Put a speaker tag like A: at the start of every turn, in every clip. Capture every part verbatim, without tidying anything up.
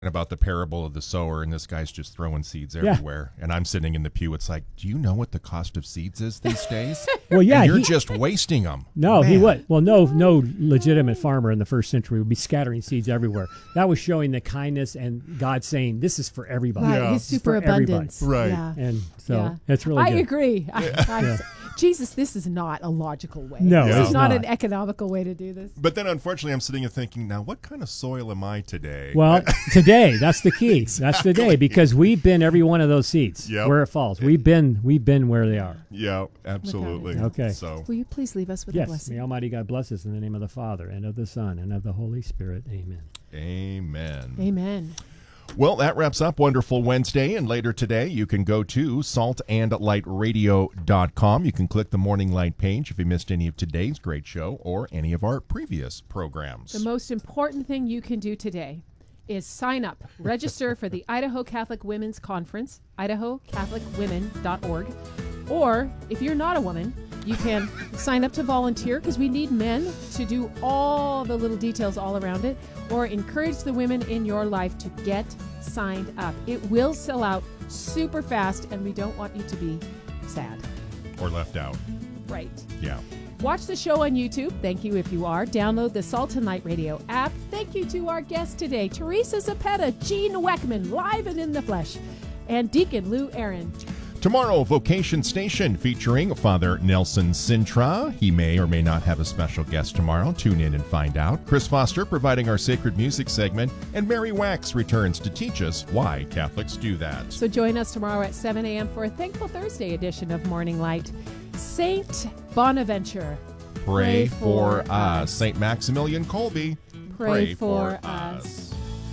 A: about the parable of the sower, and this guy's just throwing seeds everywhere. Yeah. And I'm sitting in the pew. It's like, do you know what the cost of seeds is these days?
B: Well, yeah.
A: And you're
B: he,
A: just wasting them.
B: No,
A: Man.
B: he would. Well, no no legitimate farmer in the first century would be scattering seeds everywhere. That was showing the kindness and God saying, this is for everybody.
C: Right,
A: Yeah.
C: his superabundance.
A: Right.
C: Yeah.
B: And so
C: yeah.
B: that's really
C: I
B: good.
C: agree. I, I,
B: Yeah.
C: Jesus, this is not a logical way.
B: No,
C: this
A: Yeah.
C: is not,
B: not
C: an economical way to do this.
A: But then, unfortunately, I'm sitting and thinking, now, what kind of soil am I today?
B: Well, today, that's the key.
A: Exactly.
B: That's the day, because we've been every one of those seeds
A: Yep.
B: where it falls. We've been we've been where they are.
A: Yeah, absolutely.
B: Okay.
A: So,
C: Will you please leave us with a
B: Yes,
C: blessing?
B: may Almighty God bless us in the name of the Father, and of the Son, and of the Holy Spirit. Amen.
A: amen.
C: Amen.
A: Well, that wraps up Wonderful Wednesday, and later today you can go to salt and light radio dot com. You can click the Morning Light page if you missed any of today's great show or any of our previous programs.
C: The most important thing you can do today is sign up, register for the Idaho Catholic Women's Conference, idaho catholic women dot org. Or if you're not a woman, you can sign up to volunteer, because we need men to do all the little details all around it, or encourage the women in your life to get signed up. It will sell out super fast, and we don't want you to be sad.
A: Or left out.
C: Right.
A: Yeah.
C: Watch the show on YouTube. Thank you if you are. Download the Salt and Light Radio app. Thank you to our guests today, Teresa Zapeta, Gene Weckman, live and in the flesh, and Deacon Lou Aaron.
A: Tomorrow, Vocation Station featuring Father Nelson Sintra. He may or may not have a special guest tomorrow. Tune in and find out. Chris Foster providing our sacred music segment, and Mary Wax returns to teach us why Catholics do that.
C: So join us tomorrow at seven a.m. for a Thankful Thursday edition of Morning Light. Saint Bonaventure,
A: Pray for us. Saint Maximilian Kolbe,
C: pray for us.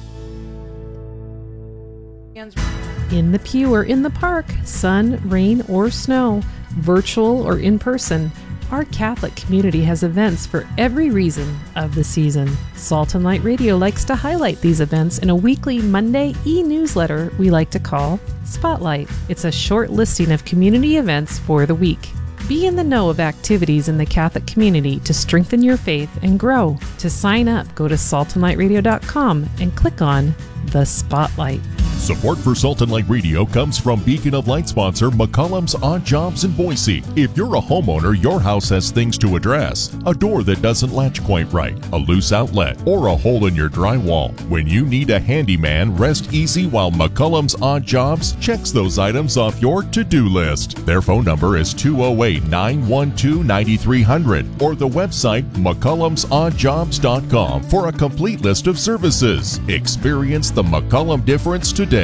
D: In the pew or in the park, sun, rain, or snow, virtual or in person, our Catholic community has events for every reason of the season. Salt and Light Radio likes to highlight these events in a weekly Monday e-newsletter we like to call Spotlight. It's a short listing of community events for the week. Be in the know of activities in the Catholic community to strengthen your faith and grow. To sign up, go to salt and light radio dot com and click on the Spotlight.
E: Support for Salt and Light Radio comes from Beacon of Light sponsor McCollum's Odd Jobs in Boise. If you're a homeowner, your house has things to address. A door that doesn't latch quite right, a loose outlet, or a hole in your drywall. When you need a handyman, rest easy while McCollum's Odd Jobs checks those items off your to-do list. Their phone number is two oh eight, nine one two, nine three zero zero or the website mccollums odd jobs dot com for a complete list of services. Experience the McCollum difference today.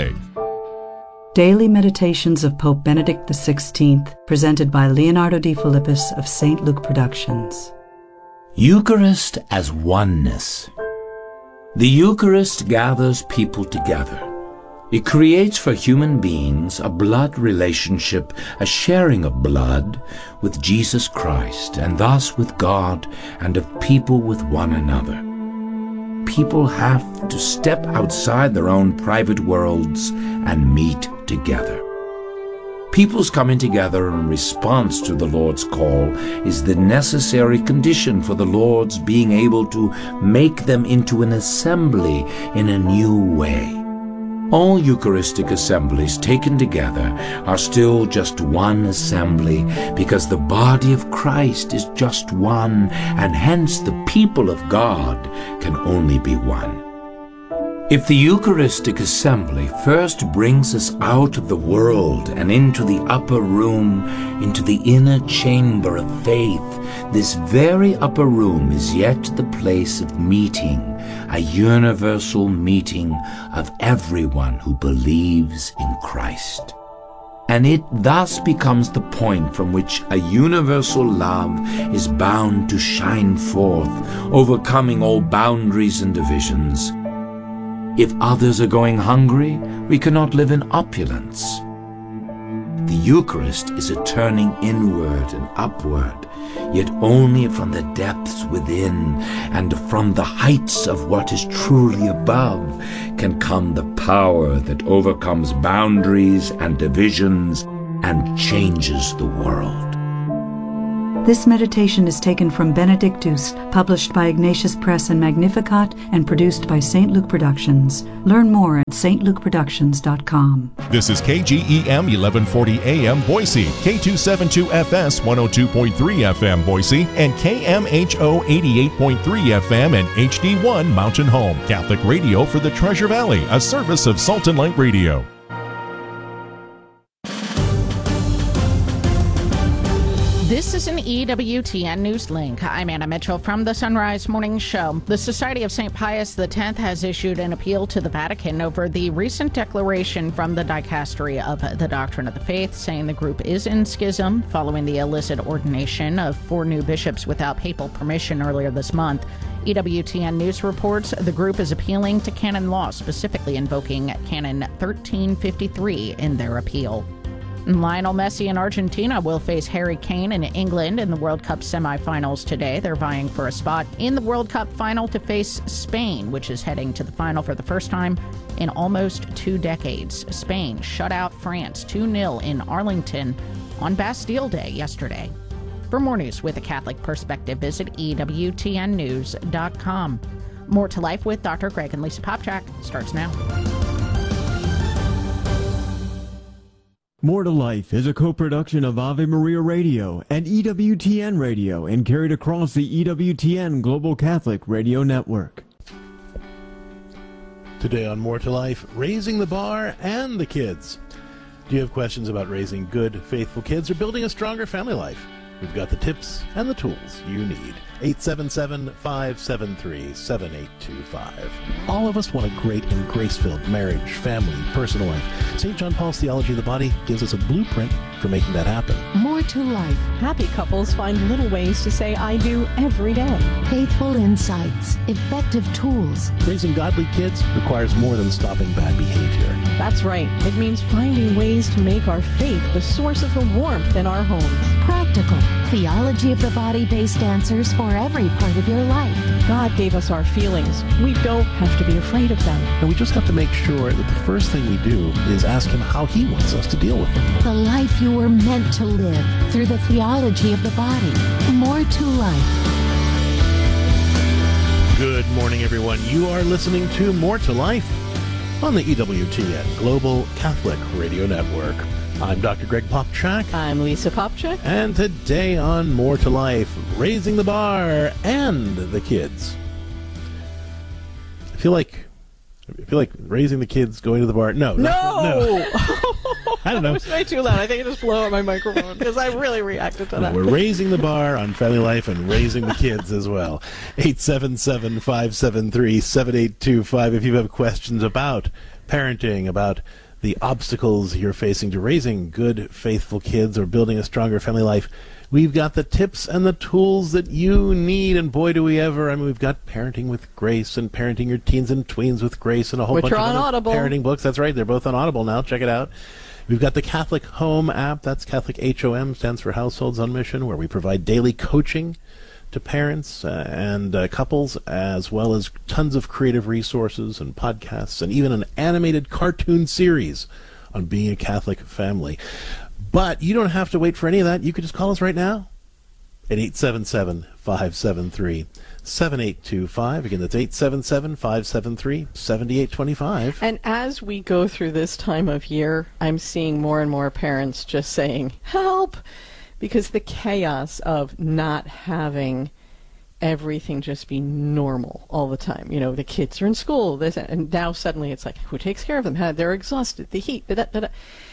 F: Daily Meditations of Pope Benedict the sixteenth, presented by Leonardo de Philippis of Saint Luke Productions.
G: Eucharist as oneness. The Eucharist gathers people together. It creates for human beings a blood relationship, a sharing of blood with Jesus Christ, and thus with God, and of people with one another. People have to step outside their own private worlds and meet together. People's coming together in response to the Lord's call is the necessary condition for the Lord's being able to make them into an assembly in a new way. All Eucharistic assemblies taken together are still just one assembly, because the body of Christ is just one, and hence the people of God can only be one. If the Eucharistic assembly first brings us out of the world and into the upper room, into the inner chamber of faith, this very upper room is yet the place of meeting, a universal meeting of everyone who believes in Christ. And it thus becomes the point from which a universal love is bound to shine forth, overcoming all boundaries and divisions. If others are going hungry, we cannot live in opulence. The Eucharist is a turning inward and upward, yet only from the depths within and from the heights of what is truly above can come the power that overcomes boundaries and divisions and changes the world.
F: This meditation is taken from Benedictus, published by Ignatius Press and Magnificat, and produced by Saint Luke Productions. Learn more at s t luke productions dot com.
E: This is K G E M eleven forty A M Boise, K two seventy-two F S one oh two point three F M Boise, and K M H O eighty-eight point three F M and H D one Mountain Home. Catholic radio for the Treasure Valley, a service of Salt and Light Radio.
H: This is an E W T N News Link. I'm Anna Mitchell from the Sunrise Morning Show. The Society of Saint Pius X has issued an appeal to the Vatican over the recent declaration from the Dicastery of the Doctrine of the Faith, saying the group is in schism following the illicit ordination of four new bishops without papal permission earlier this month. E W T N News reports the group is appealing to canon law, specifically invoking Canon thirteen fifty-three in their appeal. Lionel Messi in Argentina will face Harry Kane in England in the World Cup semifinals today. They're vying for a spot in the World Cup final to face Spain, which is heading to the final for the first time in almost two decades. Spain shut out France two nil in Arlington on Bastille Day yesterday. For more news with a Catholic perspective, visit E W T N news dot com. More to Life with Doctor Greg and Lisa Popchak starts now.
I: More to Life is a co-production of Ave Maria Radio and E W T N Radio and carried across the E W T N Global Catholic Radio Network.
J: Today on More to Life, raising the bar and the kids. Do you have questions about raising good, faithful kids or building a stronger family life? We've got the tips and the tools you need. eight seven seven, five seven three, seven eight two five. All of us want a great and grace-filled marriage, family, personal life. Saint John Paul's Theology of the Body gives us a blueprint for making that happen.
K: More to Life. Happy couples find little ways to say I do every day. Faithful insights, effective tools.
J: Raising godly kids requires more than stopping bad behavior.
K: That's right. It means finding ways to make our faith the source of the warmth in our homes.
L: Practical. Theology of the Body-based answers for every part of your life.
K: God gave us our feelings. We don't have to be afraid of them.
J: And we just have to make sure that the first thing we do is ask Him how He wants us to deal with them.
L: The life you were meant to live through the theology of the body. More to Life.
J: Good morning, everyone. You are listening to More to Life on the E W T N Global Catholic Radio Network. I'm Doctor Greg Popchak.
K: I'm Lisa Popchak.
J: And today on More to Life, raising the bar and the kids. I feel like I feel like raising the kids, going to the bar. No,
K: no,
J: no. I don't know.
K: It was way too loud. I think I just blew out my microphone because I really reacted to
J: no,
K: that.
J: We're raising the bar on family life and raising the kids as well. eight seven seven, five seven three, seven eight two five. If you have questions about parenting, about the obstacles you're facing to raising good, faithful kids or building a stronger family life, we've got the tips and the tools that you need, and boy, do we ever. I mean, we've got Parenting with Grace and Parenting Your Teens and Tweens with Grace and a whole
K: Which
J: bunch
K: are
J: of
K: on
J: other
K: Audible.
J: parenting books. That's right. They're both on Audible now. Check it out. We've got the Catholic Home app. That's Catholic H O M, stands for Households on Mission, where we provide daily coaching to parents uh, and uh, couples, as well as tons of creative resources and podcasts, and even an animated cartoon series on being a Catholic family. But you don't have to wait for any of that. You could just call us right now at eight seven seven, five seven three, seven eight two five. Again, that's eight seven seven, five seven three, seven eight two five.
K: And as we go through this time of year, I'm seeing more and more parents just saying, help! Because the chaos of not having everything just be normal all the time. You know, the kids are in school, this, and now suddenly it's like, who takes care of them? They're exhausted, the heat, da, da, da.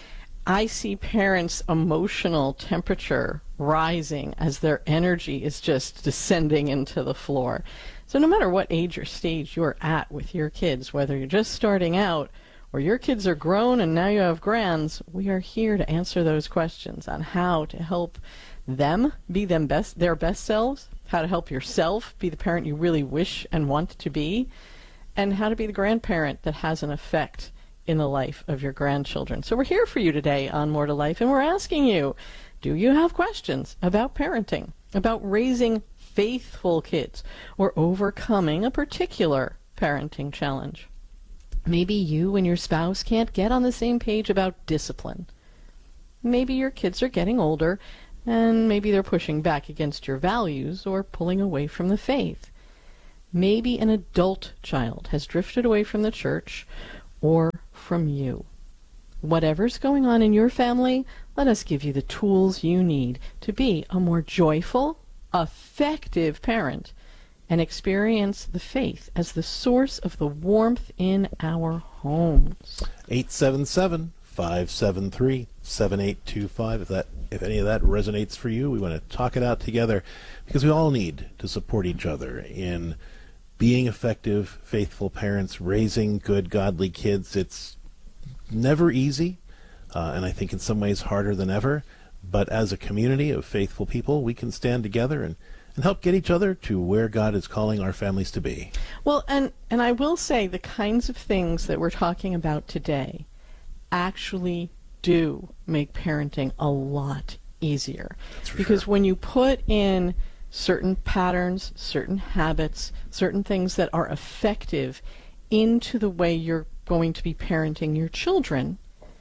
K: I see parents' emotional temperature rising as their energy is just descending into the floor. So no matter what age or stage you're at with your kids, whether you're just starting out or your kids are grown and now you have grands, we are here to answer those questions on how to help them be them best, their best selves, how to help yourself be the parent you really wish and want to be, and how to be the grandparent that has an effect in the life of your grandchildren. So we're here for you today on More to Life, and we're asking you, do you have questions about parenting, about raising faithful kids, or overcoming a particular parenting challenge? Maybe you and your spouse can't get on the same page about discipline. Maybe your kids are getting older, and maybe they're pushing back against your values or pulling away from the faith. Maybe an adult child has drifted away from the church or from you. Whatever's going on in your family, let us give you the tools you need to be a more joyful, effective parent and experience the faith as the source of the warmth in our homes.
J: eight seven seven, five seven three, seven eight two five. If that, if any of that resonates for you, we want to talk it out together, because we all need to support each other in being effective, faithful parents, raising good, godly kids. It's never easy, uh, and I think in some ways harder than ever. But as a community of faithful people, we can stand together and, and help get each other to where God is calling our families to be.
K: Well, and, and I will say the kinds of things that we're talking about today actually do make parenting a lot easier. Because
J: sure.
K: when you put in certain patterns, certain habits, certain things that are effective into the way you're going to be parenting your children,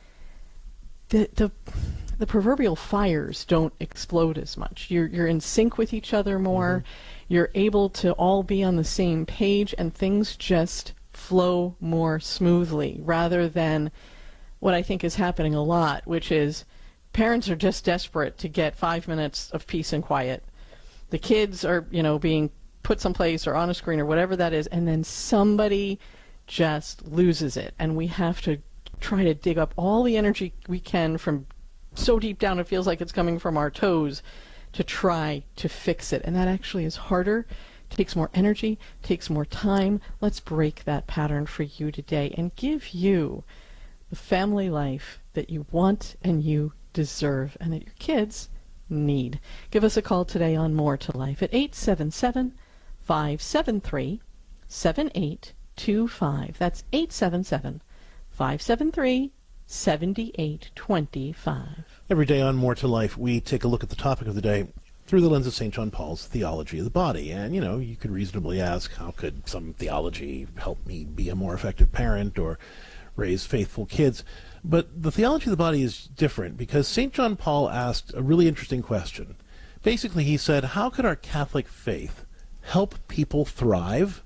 K: the the the proverbial fires don't explode as much. You're you're in sync with each other more. Mm-hmm. You're able to all be on the same page, and things just flow more smoothly, rather than what I think is happening a lot, which is parents are just desperate to get five minutes of peace and quiet. The kids are, you know, being put someplace or on a screen or whatever that is, and then somebody just loses it, and we have to try to dig up all the energy we can from so deep down it feels like it's coming from our toes to try to fix it. And that actually is harder, takes more energy, takes more time. Let's break that pattern for you today and give you the family life that you want and you deserve and that your kids need. Give us a call today on More to Life at eight seven seven, five seven three, seven eight two five. That's eight seven seven, five seven three, seven eight two five.
J: Every day on More to Life, we take a look at the topic of the day through the lens of Saint John Paul's theology of the body. And, you know, you could reasonably ask, how could some theology help me be a more effective parent or raise faithful kids? But the theology of the body is different, because Saint John Paul asked a really interesting question. Basically, he said, how could our Catholic faith help people thrive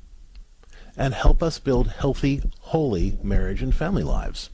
J: and help us build healthy, holy marriage and family lives?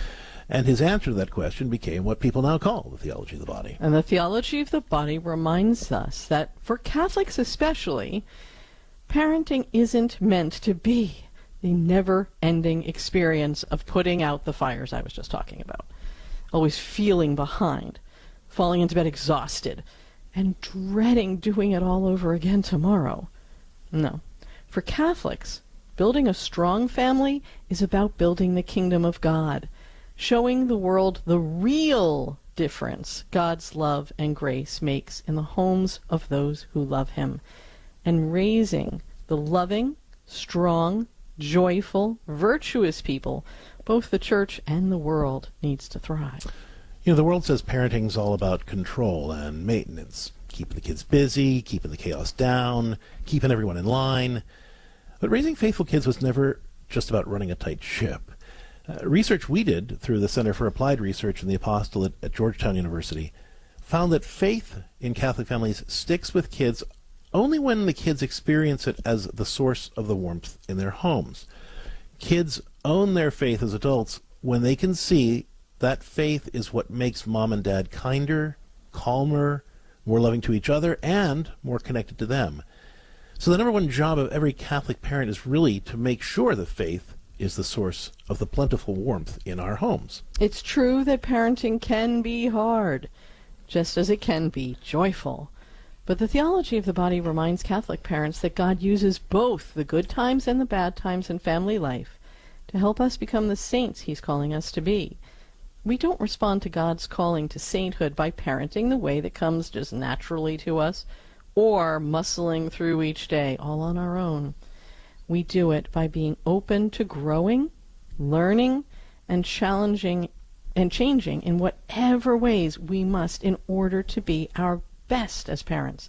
J: And his answer to that question became what people now call the theology of the body.
K: And the theology of the body reminds us that for Catholics especially, parenting isn't meant to be the never-ending experience of putting out the fires I was just talking about. Always feeling behind, falling into bed exhausted, and dreading doing it all over again tomorrow. No. For Catholics, building a strong family is about building the kingdom of God, showing the world the real difference God's love and grace makes in the homes of those who love him, and raising the loving, strong, joyful, virtuous people both the church and the world needs to thrive.
J: You know, the world says parenting's all about control and maintenance, keeping the kids busy, keeping the chaos down, keeping everyone in line. But raising faithful kids was never just about running a tight ship. Uh, research we did through the Center for Applied Research and the Apostolate at Georgetown University found that faith in Catholic families sticks with kids only when the kids experience it as the source of the warmth in their homes. Kids own their faith as adults when they can see that faith is what makes mom and dad kinder, calmer, more loving to each other, and more connected to them. So the number one job of every Catholic parent is really to make sure the faith is the source of the plentiful warmth in our homes.
K: It's true that parenting can be hard, just as it can be joyful. But the theology of the body reminds Catholic parents that God uses both the good times and the bad times in family life to help us become the saints he's calling us to be. We don't respond to God's calling to sainthood by parenting the way that comes just naturally to us, or muscling through each day all on our own. We do it by being open to growing, learning, and challenging and changing in whatever ways we must in order to be our best as parents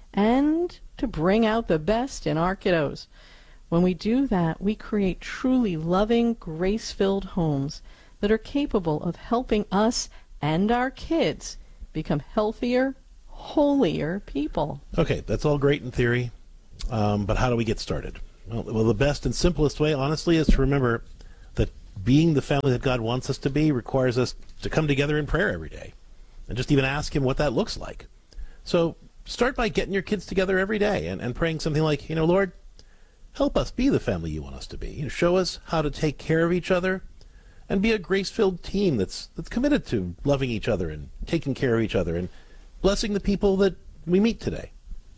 K: and to bring out the best in our kiddos. When we do that, we create truly loving, grace-filled homes that are capable of helping us and our kids become healthier, holier people.
J: Okay, that's all great in theory, um, but how do we get started? Well, well, the best and simplest way, honestly, is to remember that being the family that God wants us to be requires us to come together in prayer every day and just even ask Him what that looks like. So start by getting your kids together every day and, and praying something like, you know, Lord, help us be the family you want us to be. You know, show us how to take care of each other and be a grace-filled team that's that's committed to loving each other and taking care of each other and blessing the people that we meet today.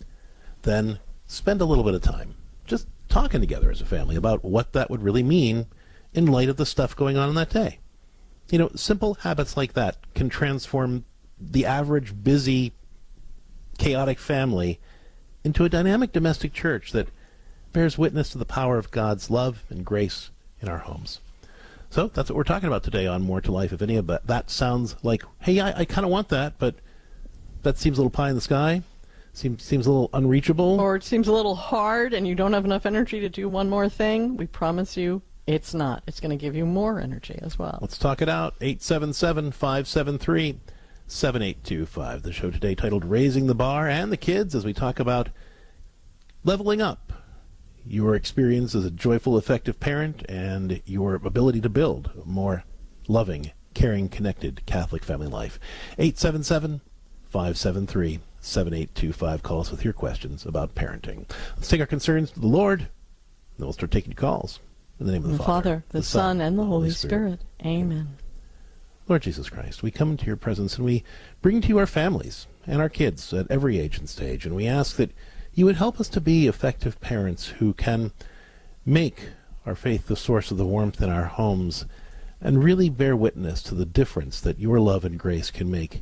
J: Then spend a little bit of time just talking together as a family about what that would really mean in light of the stuff going on in that day. You know, simple habits like that can transform the average, busy, chaotic family into a dynamic domestic church that bears witness to the power of God's love and grace in our homes. So that's what we're talking about today on More to Life. If any of that, that sounds like, hey, I, I kind of want that, but that seems a little pie in the sky, seems seems a little unreachable.
K: Or it seems a little hard and you don't have enough energy to do one more thing, we promise you it's not. It's going to give you more energy as well.
J: Let's talk it out. eight seven seven, five seven three, seven eight two five. The show today titled Raising the Bar and the Kids, as we talk about leveling up your experience as a joyful, effective parent and your ability to build a more loving, caring, connected Catholic family life. eight seven seven, five seven three, seven eight two five. Call us with your questions about parenting. Let's take our concerns to the Lord, and then we'll start taking your calls. In the name of the,
K: the
J: Father,
K: Father, the, the Son, and the Holy Spirit. Spirit. Amen.
J: Lord Jesus Christ, we come into your presence and we bring to you our families and our kids at every age and stage, and we ask that you would help us to be effective parents who can make our faith the source of the warmth in our homes and really bear witness to the difference that your love and grace can make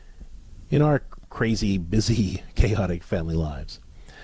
J: in our crazy, busy, chaotic family lives.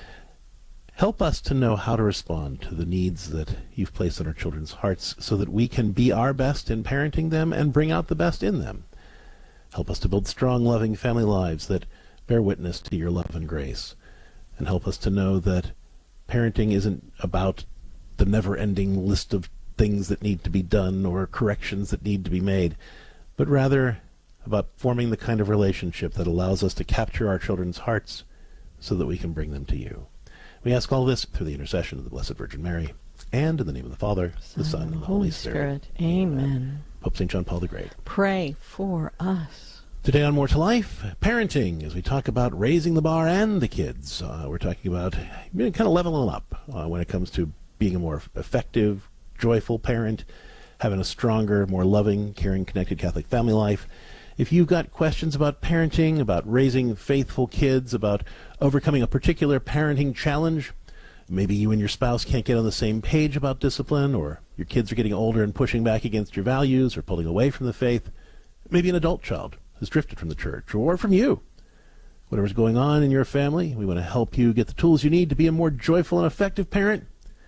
J: Help us to know how to respond to the needs that you've placed on our children's hearts so that we can be our best in parenting them and bring out the best in them. Help us to build strong, loving family lives that bear witness to your love and grace. And help us to know that parenting isn't about the never-ending list of things that need to be done or corrections that need to be made, but rather about forming the kind of relationship that allows us to capture our children's hearts so that we can bring them to you. We ask all this through the intercession of the Blessed Virgin Mary, and in the name of the Father, Son, the Son, and the Holy Spirit.
K: Spirit. Amen.
J: Pope Saint John Paul the Great.
K: Pray for us.
J: Today on More to Life, parenting, as we talk about raising the bar and the kids. Uh, we're talking about you know, kind of leveling up uh, when it comes to being a more effective, joyful parent, having a stronger, more loving, caring, connected Catholic family life. If you've got questions about parenting, about raising faithful kids, about overcoming a particular parenting challenge, maybe you and your spouse can't get on the same page about discipline, or your kids are getting older and pushing back against your values or pulling away from the faith, maybe an adult child has drifted from the church, or from you. Whatever's going on in your family, we want to help you get the tools you need to be a more joyful and effective parent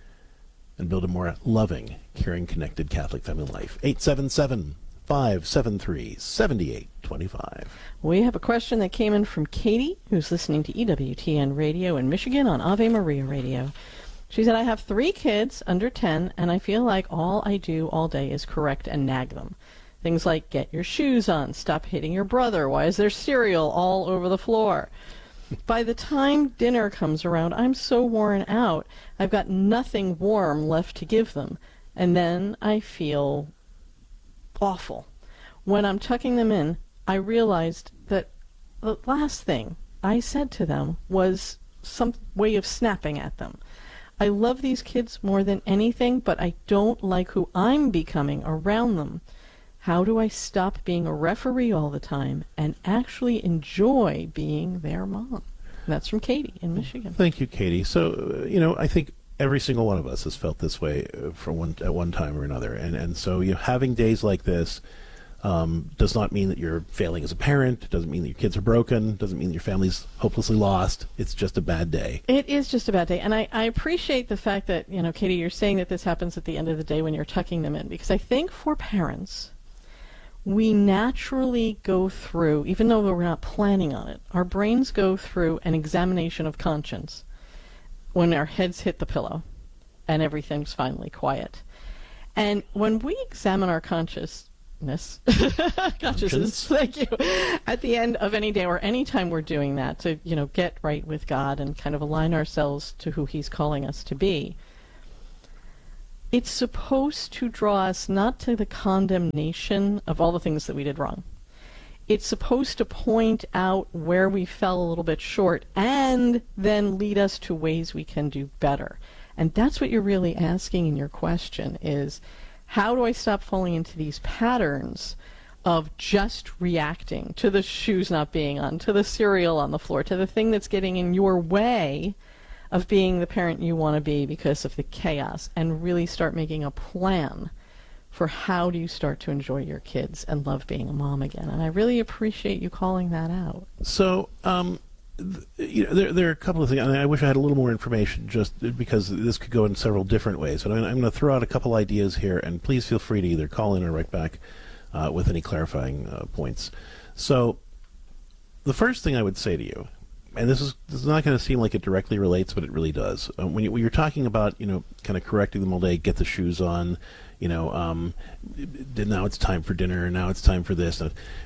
J: and build a more loving, caring, connected Catholic family life. eight seven seven, five seven three, seven eight two five.
K: We have a question that came in from Katie, who's listening to E W T N Radio in Michigan on Ave Maria Radio. She said, I have three kids under ten, and I feel like all I do all day is correct and nag them. Things like, get your shoes on, stop hitting your brother, why is there cereal all over the floor? By the time dinner comes around, I'm so worn out, I've got nothing warm left to give them. And then I feel awful. When I'm tucking them in, I realized that the last thing I said to them was some way of snapping at them. I love these kids more than anything, but I don't like who I'm becoming around them. How do I stop being a referee all the time and actually enjoy being their mom? And that's from Katie in Michigan.
J: Thank you, Katie. So, uh, you know, I think every single one of us has felt this way uh, for one at one time or another. And, and so, you know, having days like this um, does not mean that you're failing as a parent. It doesn't mean that your kids are broken. It doesn't mean that your family's hopelessly lost. It's just a bad day.
K: It is just a bad day. And I, I appreciate the fact that, you know, Katie, you're saying that this happens at the end of the day when you're tucking them in. Because I think for parents, we naturally go through, even though we're not planning on it, our brains go through an examination of conscience when our heads hit the pillow and everything's finally quiet. And when we examine our conscience, consciousness, consciousness, thank you, at the end of any day or any time we're doing that, to, you know, get right with God and kind of align ourselves to who He's calling us to be. It's supposed to draw us not to the condemnation of all the things that we did wrong. It's supposed to point out where we fell a little bit short and then lead us to ways we can do better. And that's what you're really asking in your question is, how do I stop falling into these patterns of just reacting to the shoes not being on, to the cereal on the floor, to the thing that's getting in your way of being the parent you want to be because of the chaos, and really start making a plan for how do you start to enjoy your kids and love being a mom again. And I really appreciate you calling that out.
J: So, um, th- you know, there, there are a couple of things. I, mean, I wish I had a little more information, just because this could go in several different ways. But I'm, I'm going to throw out a couple ideas here, and please feel free to either call in or write back uh, with any clarifying uh, points. So, the first thing I would say to you, and this is, this is not going to seem like it directly relates, but it really does. Uh, when, you, when you're talking about, you know, kind of correcting them all day, get the shoes on, you know, um, now it's time for dinner, now it's time for this.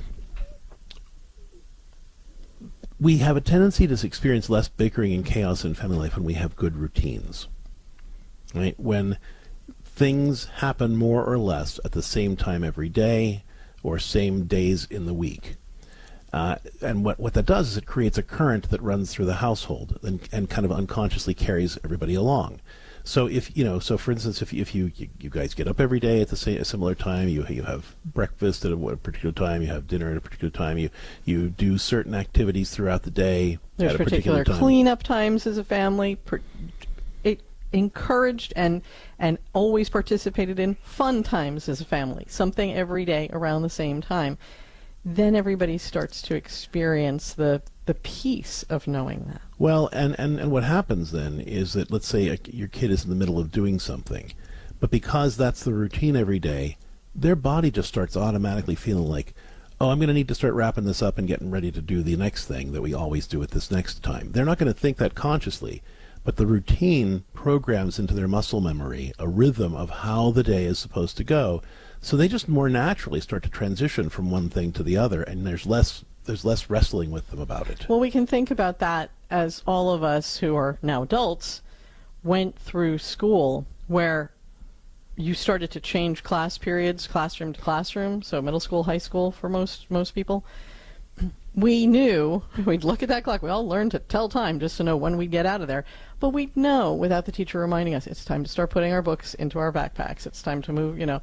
J: We have a tendency to experience less bickering and chaos in family life when we have good routines, right? When things happen more or less at the same time every day or same days in the week. Uh, and what, what that does is it creates a current that runs through the household and, and kind of unconsciously carries everybody along. So if, you know, so for instance, if, if you, you, you guys get up every day at the same, a similar time, you, you have breakfast at a, a particular time, you have dinner at a particular time, you, you do certain activities throughout the day.
K: There's
J: at a
K: particular,
J: particular time.
K: Cleanup times as a family, per, it encouraged and, and always participated in fun times as a family, something every day around the same time. Then everybody starts to experience the the peace of knowing that.
J: Well, and, and, and what happens then is that, let's say a, your kid is in the middle of doing something, but because that's the routine every day, their body just starts automatically feeling like, oh, I'm going to need to start wrapping this up and getting ready to do the next thing that we always do at this next time. They're not going to think that consciously, but the routine programs into their muscle memory a rhythm of how the day is supposed to go. So they just more naturally start to transition from one thing to the other, and there's less there's less wrestling with them about it.
K: Well, we can think about that as all of us who are now adults went through school where you started to change class periods, classroom to classroom, so middle school, high school for most most people. We knew, we'd look at that clock, we all learned to tell time just to know when we'd get out of there, but we'd know without the teacher reminding us, it's time to start putting our books into our backpacks, it's time to move, you know.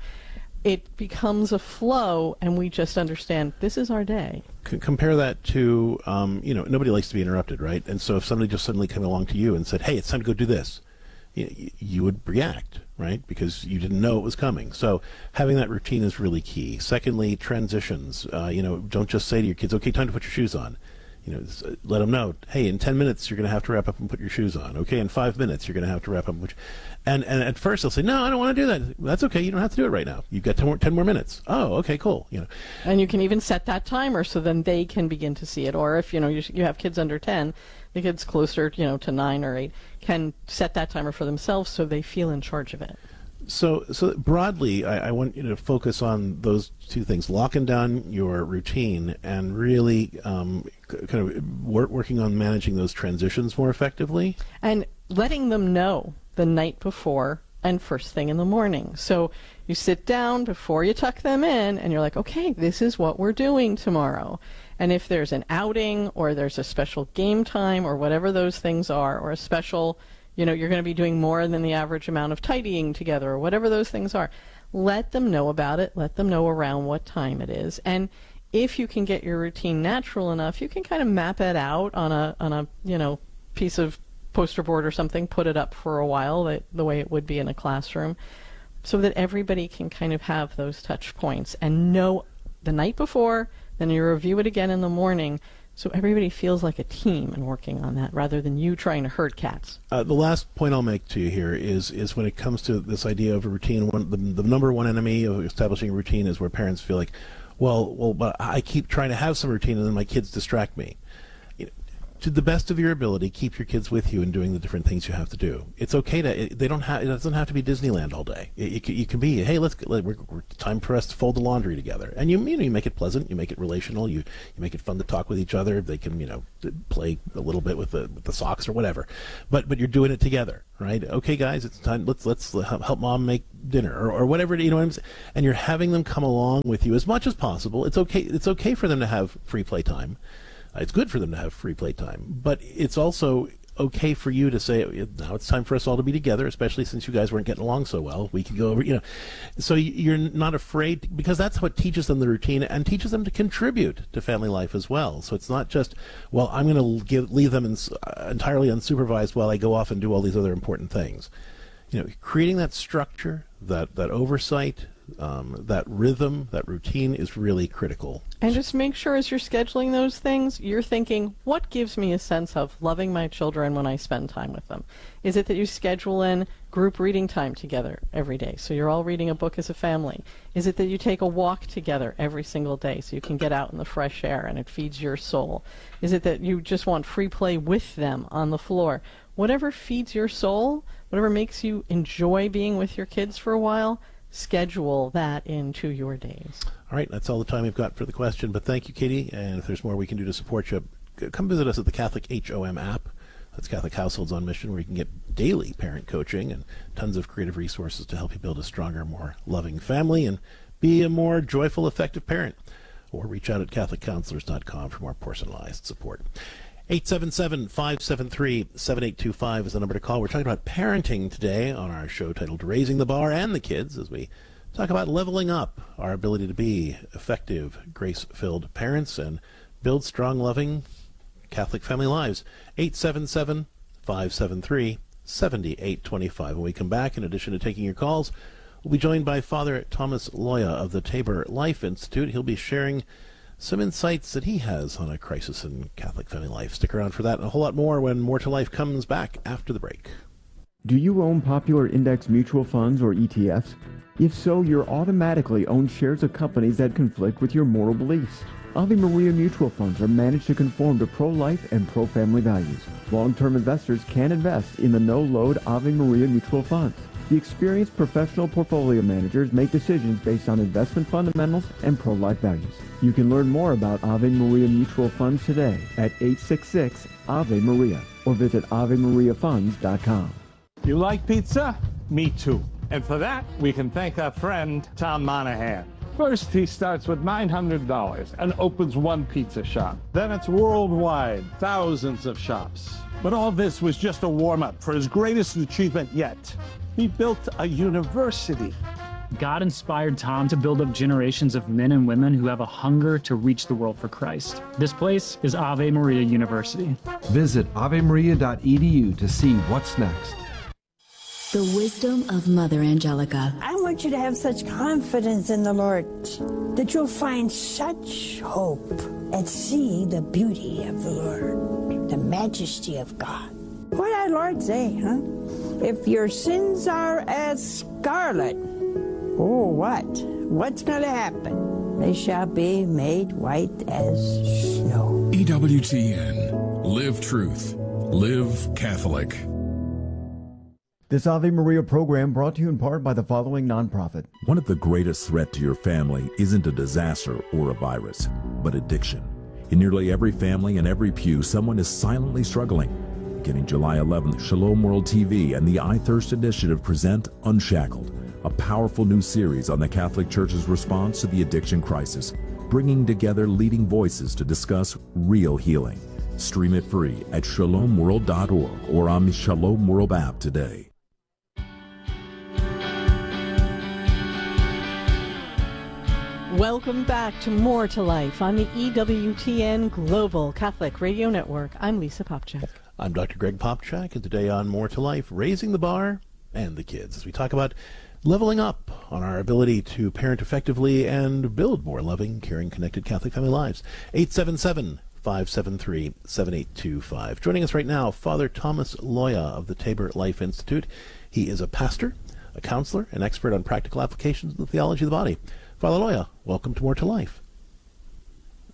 K: It becomes a flow, and we just understand this is our day.
J: C- compare that to, um, you know, nobody likes to be interrupted, right? And so if somebody just suddenly came along to you and said, hey, it's time to go do this, you, you would react, right? Because you didn't know it was coming. So having that routine is really key. Secondly, transitions. Uh, you know, don't just say to your kids, okay, time to put your shoes on. You know, let them know, hey, in ten minutes you're going to have to wrap up and put your shoes on. Okay, in five minutes you're going to have to wrap up and put your... And, and at first they'll say, no, I don't want to do that. That's okay, you don't have to do it right now. You've got ten more, ten more minutes. Oh, okay, cool. You know.
K: And you can even set that timer so then they can begin to see it. Or if, you know, you, you have kids under ten, the kids closer, you know, to nine or eight can set that timer for themselves so they feel in charge of it.
J: So, so broadly, I, I want you to focus on those two things: locking down your routine and really um, c- kind of work, working on managing those transitions more effectively.
K: And letting them know the night before and first thing in the morning. So you sit down before you tuck them in, and you're like, okay, this is what we're doing tomorrow. And if there's an outing or there's a special game time or whatever those things are, or a special, you know, you're going to be doing more than the average amount of tidying together or whatever those things are, let them know about it. Let them know around what time it is. And if you can get your routine natural enough, you can kind of map it out on a, on a, you know, piece of poster board or something, put it up for a while that, the way it would be in a classroom, so that everybody can kind of have those touch points and know the night before, then you review it again in the morning, so everybody feels like a team and working on that rather than you trying to herd cats.
J: Uh, the last point I'll make to you here is is when it comes to this idea of a routine, one, the, the number one enemy of establishing a routine is where parents feel like, well, well, but I keep trying to have some routine and then my kids distract me. to the best of your ability, keep your kids with you and doing the different things you have to do. It's okay to, it, they don't have, it doesn't have to be Disneyland all day. It, it, you can be, hey, let's, let, we're, we're, time for us to fold the laundry together. And you, you know, you make it pleasant, you make it relational, you, you make it fun to talk with each other. They can, you know, play a little bit with the, with the socks or whatever. But, but you're doing it together, right? Okay, guys, it's time, let's, let's help, help mom make dinner or, or whatever, you know what I'm saying? And you're having them come along with you as much as possible. It's okay, it's okay for them to have free play time. It's good for them to have free play time, but it's also okay for you to say, now it's time for us all to be together, especially since you guys weren't getting along so well. We can go over, you know. So you're not afraid, because that's what teaches them the routine and teaches them to contribute to family life as well. So it's not just, well, I'm going to give, leave them in, uh, entirely unsupervised while I go off and do all these other important things. You know, creating that structure, that, that oversight, um, that rhythm, that routine is really critical.
K: And just make sure as you're scheduling those things, you're thinking, what gives me a sense of loving my children when I spend time with them? Is it that you schedule in group reading time together every day, so you're all reading a book as a family? Is it that you take a walk together every single day so you can get out in the fresh air and it feeds your soul? Is it that you just want free play with them on the floor? Whatever feeds your soul, whatever makes you enjoy being with your kids for a while, schedule that into your days.
J: All right, that's all the time we've got for the question, but thank you, Katie, and if there's more we can do to support you, come visit us at the Catholic H O M app. That's Catholic Households on Mission, where you can get daily parent coaching and tons of creative resources to help you build a stronger, more loving family and be a more joyful, effective parent. Or reach out at catholic counselors dot com for more personalized support. eight seven seven, five seven three, seven eight two five is the number to call. We're talking about parenting today on our show titled Raising the Bar and the Kids, as we talk about leveling up our ability to be effective, grace-filled parents and build strong, loving Catholic family lives. eight seven seven, five seven three, seven eight two five. When we come back, in addition to taking your calls, we'll be joined by Father Thomas Loya of the Tabor Life Institute. He'll be sharing some insights that he has on a crisis in Catholic family life. Stick around for that and a whole lot more when More to Life comes back after the break.
I: Do you own popular index mutual funds or E T Fs? If so, you're automatically own shares of companies that conflict with your moral beliefs. Ave Maria mutual funds are managed to conform to pro-life and pro-family values. Long-term investors can invest in the no-load Ave Maria mutual funds. The experienced professional portfolio managers make decisions based on investment fundamentals and pro-life values. You can learn more about Ave Maria mutual funds today at eight six six, A V E Maria or visit ave maria funds dot com.
M: You like pizza? Me too. And for that, we can thank our friend Tom Monahan. First, he starts with nine hundred dollars and opens one pizza shop. Then it's worldwide, thousands of shops. But all this was just a warm-up for his greatest achievement yet. He built a university.
N: God inspired Tom to build up generations of men and women who have a hunger to reach the world for Christ. This place is Ave Maria University.
O: Visit ave maria dot e d u to see what's next.
P: The wisdom of Mother Angelica.
Q: I want you to have such confidence in the Lord that you'll find such hope and see the beauty of the Lord, the majesty of God. What did our Lord say, huh? If your sins are as scarlet, oh, what? What's going to happen? They shall be made white as snow.
R: E W T N. Live truth. Live Catholic.
I: This Ave Maria program brought to you in part by the following nonprofit.
S: One of the greatest threats to your family isn't a disaster or a virus, but addiction. In nearly every family and every pew, someone is silently struggling. Beginning July eleventh, Shalom World T V and the I Thirst Initiative present Unshackled, a powerful new series on the Catholic Church's response to the addiction crisis, bringing together leading voices to discuss real healing. Stream it free at shalom world dot org or on the Shalom World app today.
K: Welcome back to More to Life on the E W T N Global Catholic Radio Network. I'm Lisa Popchak.
J: I'm Doctor Greg Popchak, and today on More to Life, Raising the Bar and the Kids, as we talk about leveling up on our ability to parent effectively and build more loving, caring, connected Catholic family lives. eight seven seven, five seven three, seven eight two five. Joining us right now, Father Thomas Loya of the Tabor Life Institute. He is a pastor, a counselor, an expert on practical applications of the theology of the body. Father Loya, welcome to More to Life.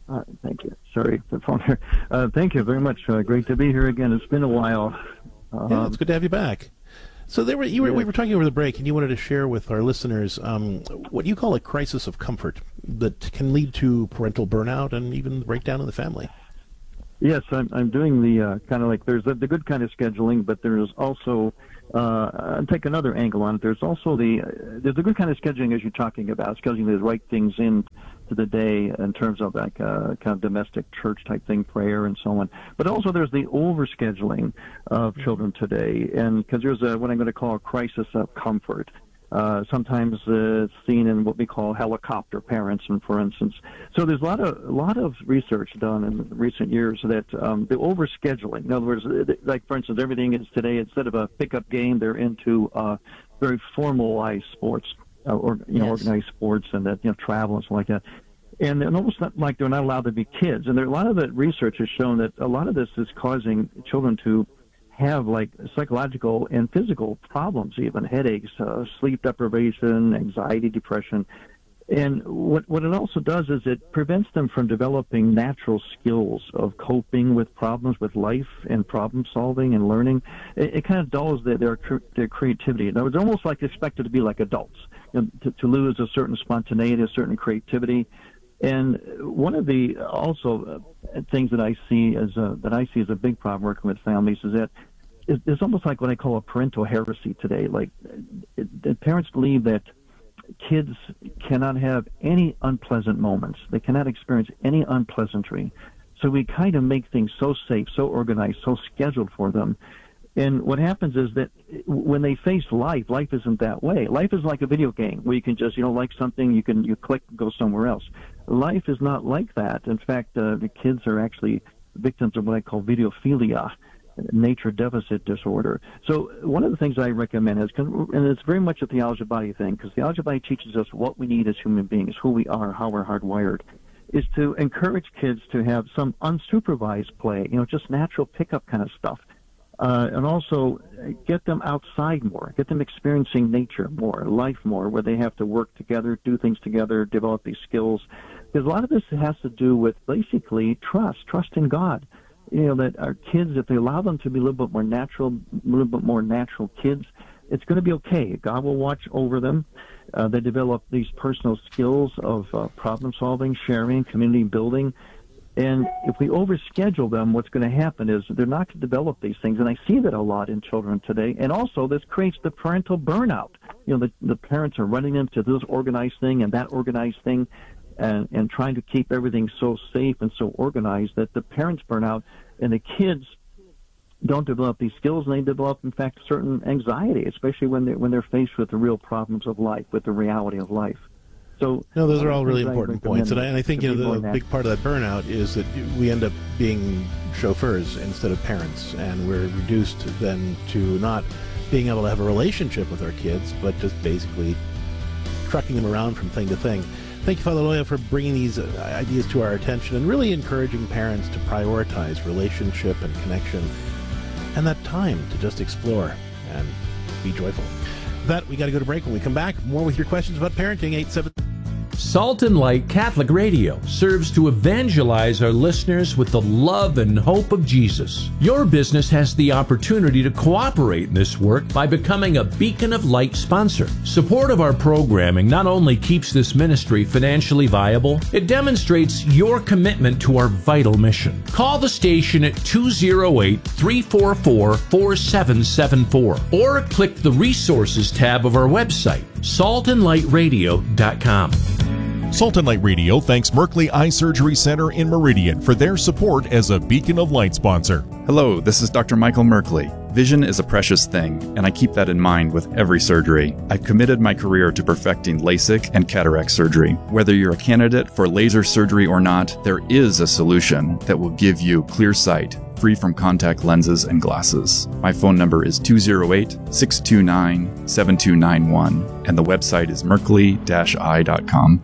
T: Uh, thank you. Sorry, the phone here. Uh, thank you very much. Uh, great to be here again. It's been a while. Uh,
J: yeah, it's good to have you back. So there were, you were,
T: yeah.
J: we were talking over the break, and you wanted to share with our listeners um, what you call a crisis of comfort that can lead to parental burnout and even breakdown in the family.
T: Yes, I'm, I'm doing the uh, kind of like there's the, the good kind of scheduling, but there's also uh, I'll take another angle on it. There's also the uh, there's the good kind of scheduling as you're talking about, scheduling the right things in to the day in terms of like uh, kind of domestic church type thing, prayer and so on. But also there's the overscheduling of children today, and because there's a what I'm going to call a crisis of comfort. Uh, sometimes uh, it's seen in what we call helicopter parenting, for instance. So there's a lot of a lot of research done in recent years that um, the overscheduling. In other words, like for instance, everything is today instead of a pickup game, they're into uh, very formalized sports, uh, or you know, yes. organized sports, and that you know, travel and stuff like that. And they're almost not, like they're not allowed to be kids. And there, a lot of the research has shown that a lot of this is causing children to have like psychological and physical problems, even headaches, uh, sleep deprivation, anxiety, depression. And what what it also does is it prevents them from developing natural skills of coping with problems with life and problem solving and learning. It, it kind of dulls their, their their creativity. Now, it's almost like expected to be like adults, you know, to, to lose a certain spontaneity, a certain creativity. And one of the also uh, things that I see as a, that I see as a big problem working with families is that it's almost like what I call a parental heresy today. Like it, it, parents believe that kids cannot have any unpleasant moments. They cannot experience any unpleasantry. So we kind of make things so safe, so organized, so scheduled for them. And what happens is that when they face life, life isn't that way. Life is like a video game where you can just, you know, like something, you can you click, go somewhere else. Life is not like that. In fact, uh, the kids are actually victims of what I call videophilia, nature deficit disorder. So one of the things I recommend is, and it's very much a theology of body thing, because theology of body teaches us what we need as human beings, who we are, how we're hardwired, is to encourage kids to have some unsupervised play, you know, just natural pickup kind of stuff. Uh, and also get them outside more, get them experiencing nature more, life more, where they have to work together, do things together, develop these skills. Because a lot of this has to do with basically trust, trust in God. You know, that our kids, if they allow them to be a little bit more natural, a little bit more natural kids, it's going to be okay. God will watch over them. Uh, they develop these personal skills of uh, problem solving, sharing, community building. And if we overschedule them, what's going to happen is they're not going to develop these things. And I see that a lot in children today. And also this creates the parental burnout. You know, the, the parents are running them to this organized thing and that organized thing, and, and trying to keep everything so safe and so organized that the parents burn out and the kids don't develop these skills, and they develop, in fact, certain anxiety, especially when they're, when they're faced with the real problems of life, with the reality of life. So,
J: no, those are all really important points, and I, and I think you know the, the big part of that burnout is that we end up being chauffeurs instead of parents, and we're reduced then to not being able to have a relationship with our kids, but just basically trucking them around from thing to thing. Thank you, Father Loya, for bringing these ideas to our attention and really encouraging parents to prioritize relationship and connection and that time to just explore and be joyful. With that, we got to go to break. When we come back, more with your questions about parenting. eight seven
G: Salt and Light Catholic Radio serves to evangelize our listeners with the love and hope of Jesus. Your business has the opportunity to cooperate in this work by becoming a Beacon of Light sponsor. Support of our programming not only keeps this ministry financially viable, it demonstrates your commitment to our vital mission. Call the station at two oh eight, three four four, four seven seven four or click the Resources tab of our website, salt and light radio dot com.
E: Salt and Light Radio thanks Merkley Eye Surgery Center in Meridian for their support as a Beacon of Light sponsor.
U: Hello, this is Doctor Michael Merkley. Vision is a precious thing, and I keep that in mind with every surgery. I've committed my career to perfecting LASIK and cataract surgery. Whether you're a candidate for laser surgery or not, there is a solution that will give you clear sight, free from contact lenses and glasses. My phone number is two oh eight, six two nine, seven two nine one, and the website is merkley dash eye dot com.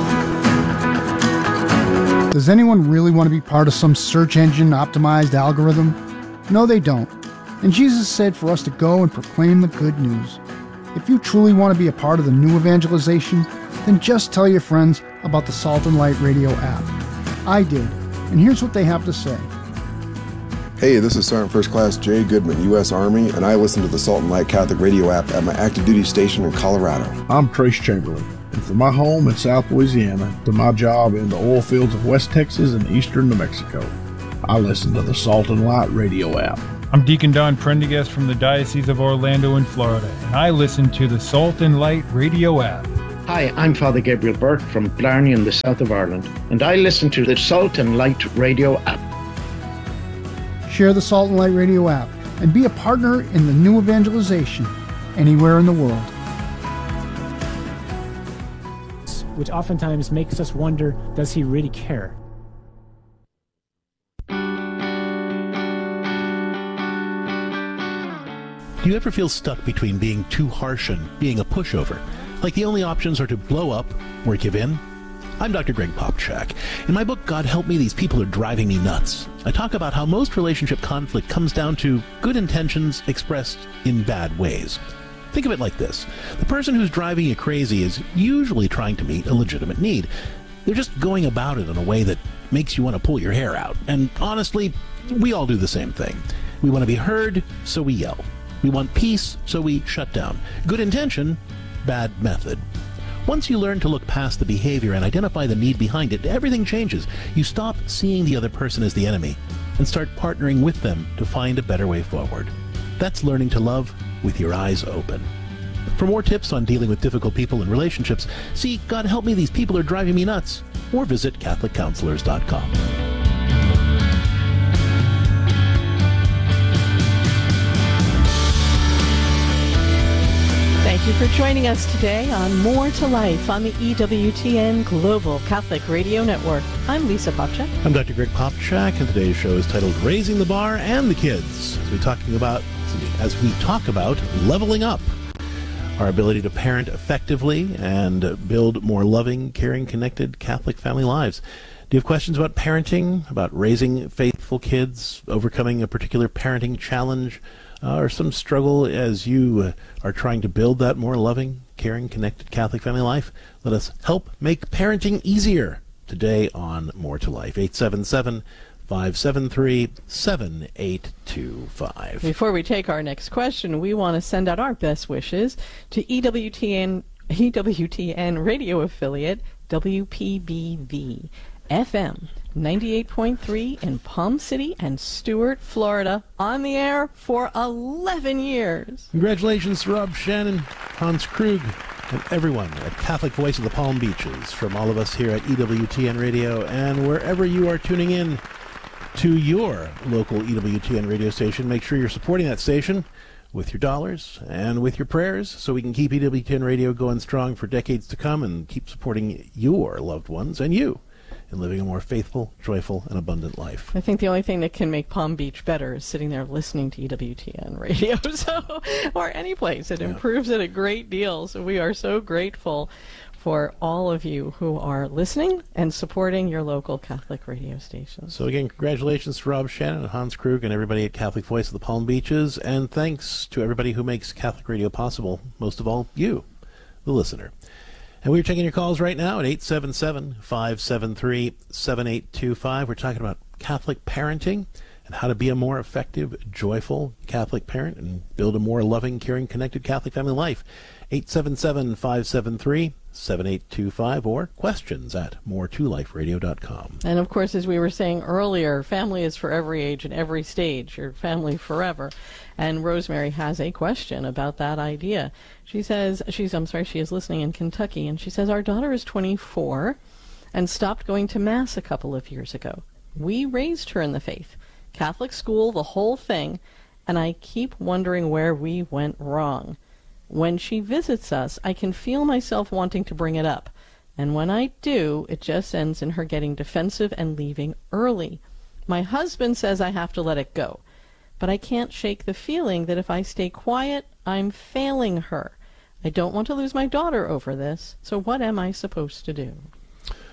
V: Does anyone really want to be part of some search engine optimized algorithm? No, they don't. And Jesus said for us to go and proclaim the good news. If you truly want to be a part of the new evangelization, then just tell your friends about the Salt and Light Radio app. I did, and here's what they have to say.
A: Hey, this is Sergeant First Class Jay Goodman, U S Army, and I listen to the Salt and Light Catholic Radio app at my active duty station in Colorado.
B: I'm Trace Chamberlain, and from my home in South Louisiana to my job in the oil fields of West Texas and eastern New Mexico, I listen to the Salt and Light Radio app.
W: I'm Deacon Don Prendergast from the Diocese of Orlando in Florida, and I listen to the Salt and Light Radio app.
X: Hi, I'm Father Gabriel Burke from Blarney in the south of Ireland, and I listen to the Salt and Light Radio app.
V: Share the Salt and Light Radio app and be a partner in the new evangelization anywhere in the world.
Y: Which oftentimes makes us wonder, does he really care?
J: Do you ever feel stuck between being too harsh and being a pushover? Like the only options are to blow up or give in? I'm Doctor Greg Popchak. In my book, God Help Me, These People Are Driving Me Nuts, I talk about how most relationship conflict comes down to good intentions expressed in bad ways. Think of it like this. The person who's driving you crazy is usually trying to meet a legitimate need. They're just going about it in a way that makes you want to pull your hair out. And honestly, we all do the same thing. We want to be heard, so we yell. We want peace, so we shut down. Good intention, bad method. Once you learn to look past the behavior and identify the need behind it, everything changes. You stop seeing the other person as the enemy and start partnering with them to find a better way forward. That's learning to love with your eyes open. For more tips on dealing with difficult people and relationships, see God Help Me, These People Are Driving Me Nuts, or visit Catholic Counselors dot com.
K: Thank you for joining us today on More to Life on the E W T N Global Catholic Radio Network. I'm Lisa Popchak.
J: I'm Doctor Greg Popchak, and today's show is titled Raising the Bar and the Kids, as we talking about as we talk about leveling up, our ability to parent effectively and build more loving, caring, connected Catholic family lives. Do you have questions about parenting, about raising faithful kids, overcoming a particular parenting challenge, uh, or some struggle as you uh, are trying to build that more loving, caring, connected Catholic family life? Let us help make parenting easier today on More to Life. eight seven seven, five seven three, seven eight two five.
K: Before we take our next question, we want to send out our best wishes to E W T N, E W T N radio affiliate W P B V F M ninety-eight point three in Palm City and Stuart, Florida, on the air for eleven years.
J: Congratulations to Rob Shannon, Hans Krug, and everyone at Catholic Voice of the Palm Beaches, from all of us here at E W T N Radio, and wherever you are tuning in to your local E W T N radio station. Make sure you're supporting that station with your dollars and with your prayers, so we can keep E W T N Radio going strong for decades to come and keep supporting your loved ones and you in living a more faithful, joyful, and abundant life.
K: I think the only thing that can make Palm Beach better is sitting there listening to E W T N radio, so, or any place. It yeah. improves it a great deal. So we are so grateful for all of you who are listening and supporting your local Catholic radio stations.
J: So again, congratulations to Rob Shannon and Hans Krug and everybody at Catholic Voice of the Palm Beaches, and thanks to everybody who makes Catholic radio possible, most of all you, the listener. And we're taking your calls right now at eight seven seven, five seven three, seven eight two five. We're talking about Catholic parenting and how to be a more effective, joyful Catholic parent and build a more loving, caring, connected Catholic family life. eight seven seven, five seven three, seven eight two five, or questions at more to life radio dot com.
K: And of course, as we were saying earlier, family is for every age and every stage. Your family forever. And Rosemary has a question about that idea. She says, she's, I'm sorry, she is listening in Kentucky, and she says, our daughter is twenty-four and stopped going to Mass a couple of years ago. We raised her in the faith, Catholic school, the whole thing, and I keep wondering where we went wrong. When she visits us, I can feel myself wanting to bring it up, and when I do, it just ends in her getting defensive and leaving early. My husband says I have to let it go, but I can't shake the feeling that if I stay quiet, I'm failing her. I don't want to lose my daughter over this, so what am I supposed to do?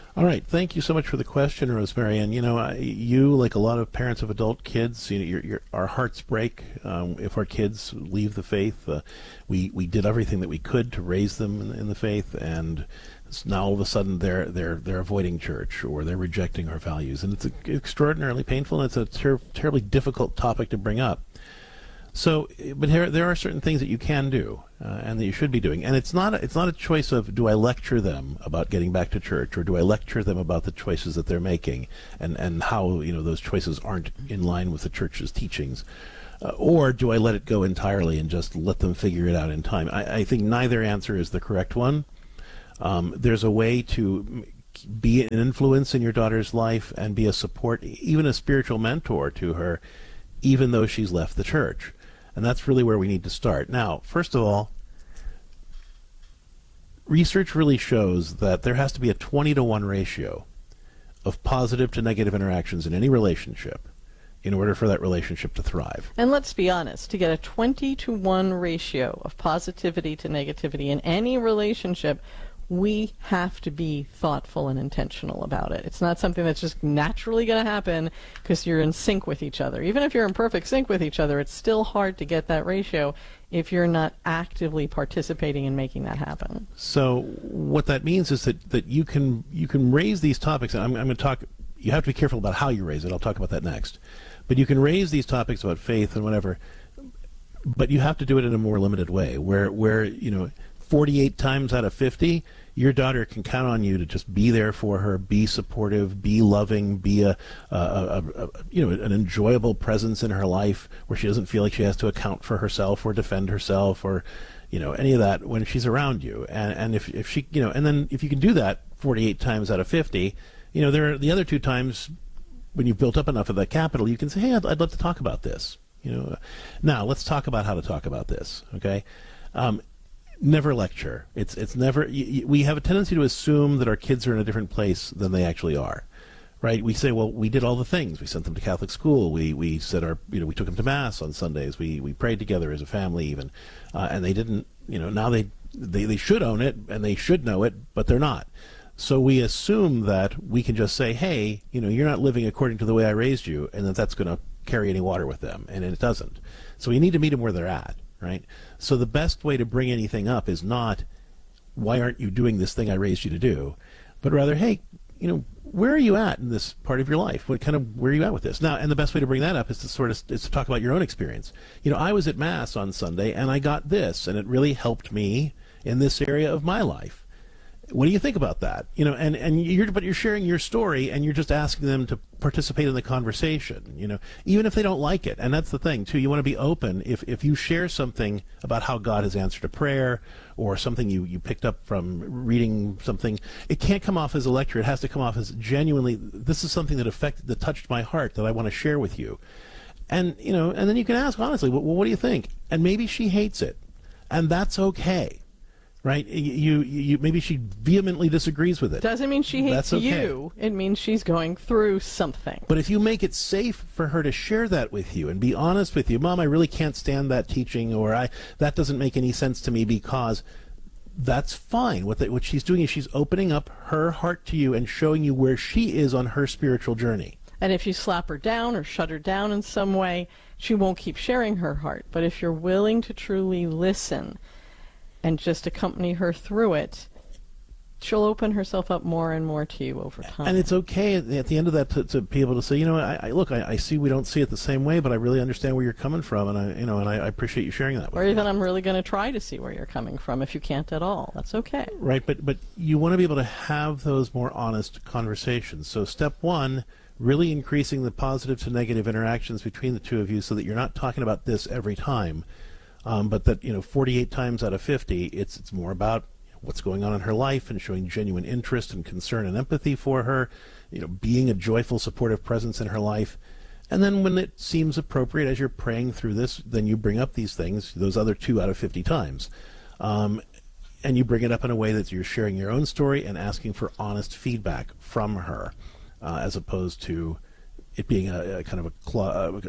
J: All right. Thank you so much for the question, Rosemary. And, you know, I, you, like a lot of parents of adult kids, you know, you're, you're, our hearts break um, if our kids leave the faith. Uh, we, we did everything that we could to raise them in, in the faith, and now all of a sudden they're, they're, they're avoiding church, or they're rejecting our values. And it's a, extraordinarily painful, and it's a ter- terribly difficult topic to bring up. So, but here, there are certain things that you can do, uh, and that you should be doing. And it's not a, it's not a choice of, do I lecture them about getting back to church, or do I lecture them about the choices that they're making, and, and how, you know, those choices aren't in line with the church's teachings, uh, or do I let it go entirely and just let them figure it out in time? I, I think neither answer is the correct one. Um, there's a way to be an influence in your daughter's life and be a support, even a spiritual mentor to her, even though she's left the church. And that's really where we need to start. Now, first of all, research really shows that there has to be a twenty to one ratio of positive to negative interactions in any relationship in order for that relationship to thrive.
K: And let's be honest, to get a twenty to one ratio of positivity to negativity in any relationship, we have to be thoughtful and intentional about it. It's not something that's just naturally going to happen because you're in sync with each other. Even if you're in perfect sync with each other, it's still hard to get that ratio if you're not actively participating in making that happen.
J: So what that means is that, that you can you can raise these topics. And I'm, I'm going to talk, you have to be careful about how you raise it. I'll talk about that next. But you can raise these topics about faith and whatever, but you have to do it in a more limited way, where, where you know, forty-eight times out of fifty, your daughter can count on you to just be there for her, be supportive, be loving, be a, a, a, a you know an enjoyable presence in her life, where she doesn't feel like she has to account for herself or defend herself or you know any of that when she's around you. And and if if she you know and then if you can do that forty-eight times out of fifty, you know there are the other two times when you've built up enough of that capital, you can say, hey, I'd, I'd love to talk about this. You know, now let's talk about how to talk about this. Okay. Um, Never lecture. It's it's never. Y- y- we have a tendency to assume that our kids are in a different place than they actually are, right? We say, well, we did all the things. We sent them to Catholic school. We we said our you know we took them to mass on Sundays. We we prayed together as a family even, uh, and they didn't. You know now they, they they should own it and they should know it, but they're not. So we assume that we can just say, hey, you know, you're not living according to the way I raised you, and that that's going to carry any water with them, and it doesn't. So we need to meet them where they're at. Right? So the best way to bring anything up is not, why aren't you doing this thing I raised you to do? But rather, hey, you know, where are you at in this part of your life? What kind of, where are you at with this? Now, and the best way to bring that up is to sort of, is to talk about your own experience. You know, I was at Mass on Sunday and I got this, and it really helped me in this area of my life. What do you think about that? You know, and, and you're, but you're sharing your story and you're just asking them to participate in the conversation, you know, even if they don't like it. And that's the thing too. You want to be open. If, if you share something about how God has answered a prayer or something you, you picked up from reading something, it can't come off as a lecture. It has to come off as genuinely, this is something that affected, that touched my heart that I want to share with you. And, you know, and then you can ask honestly, well, what do you think? And maybe she hates it, and that's okay. Right? You, you, maybe she vehemently disagrees with it.
K: Doesn't mean she hates
J: That's okay.
K: you. It means she's going through something.
J: But if you make it safe for her to share that with you and be honest with you, Mom, I really can't stand that teaching, or I that doesn't make any sense to me, because that's fine. What the, what she's doing is she's opening up her heart to you and showing you where she is on her spiritual journey.
K: And if you slap her down or shut her down in some way, she won't keep sharing her heart. But if you're willing to truly listen and just accompany her through it, she'll open herself up more and more to you over time.
J: And it's okay at the, at the end of that to, to be able to say, you know, I, I look, I, I see we don't see it the same way, but I really understand where you're coming from, and I, you know, and I, I appreciate you sharing that with
K: or
J: me.
K: even I'm really going to try to see where you're coming from if you can't at all. That's okay.
J: Right, but but you want to be able to have those more honest conversations. So step one, really increasing the positive to negative interactions between the two of you, so that you're not talking about this every time. Um, but that, you know, forty-eight times out of fifty, it's it's more about what's going on in her life and showing genuine interest and concern and empathy for her, you know, being a joyful, supportive presence in her life. And then when it seems appropriate, as you're praying through this, then you bring up these things, those other two out of fifty times. Um, and you bring it up in a way that you're sharing your own story and asking for honest feedback from her, uh, as opposed to it being a, a kind of a... Cl- uh,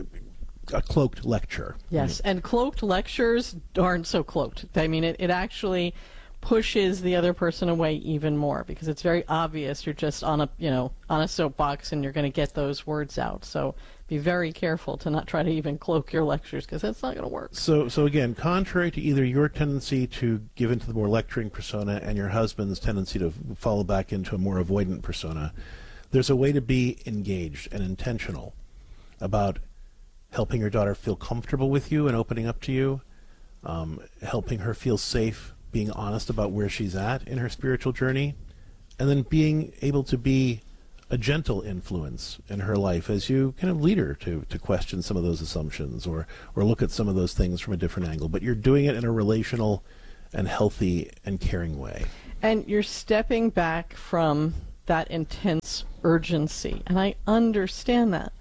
J: a cloaked lecture.
K: Yes, and cloaked lectures aren't so cloaked. I mean, it, it actually, pushes the other person away even more, because it's very obvious you're just on a, you know, on a soapbox and you're going to get those words out. So be very careful to not try to even cloak your lectures, because that's not going to work.
J: So, so again, contrary to either your tendency to give into the more lecturing persona and your husband's tendency to fall back into a more avoidant persona, there's a way to be engaged and intentional about helping your daughter feel comfortable with you and opening up to you, um, helping her feel safe, being honest about where she's at in her spiritual journey, and then being able to be a gentle influence in her life as you kind of lead her to, to question some of those assumptions or, or look at some of those things from a different angle. But you're doing it in a relational and healthy and caring way.
K: And you're stepping back from that intense urgency. And I understand that.